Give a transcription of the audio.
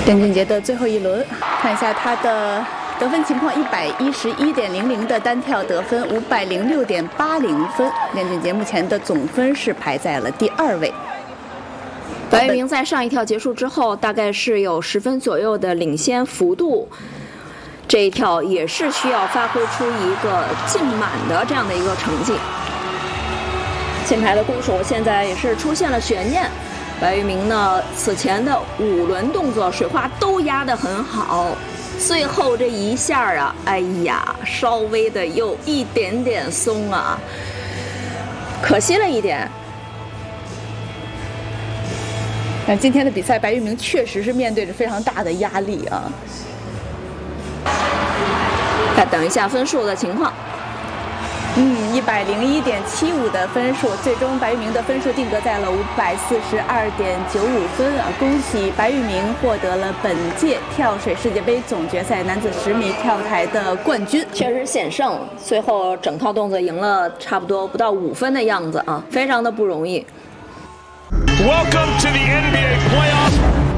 电竞节的最后一轮，看一下他的得分情况：111.00的单跳得分，506.80分。电竞节目前的总分是排在了第2位。 白玉明在上一跳结束之后，大概是有10分左右的领先幅度。这一跳也是需要发挥出一个净满的这样的一个成绩。金牌的攻守现在也是出现了悬念。白玉明呢，此前的5轮动作水花都压得很好，最后这一下啊，哎呀，稍微的有一点点松啊，可惜了一点。 但今天的比赛，白玉明确实是面对着非常大的压力啊。 再等一下分数的情况。 101.75的分数，最终白玉明的分数定格在了542.95分啊！恭喜白玉明获得了本届跳水世界杯总决赛男子10米跳台的冠军， 确实险胜，最后整套动作赢了差不多不到5分的样子啊，非常的不容易。 Welcome to the NBA playoffs.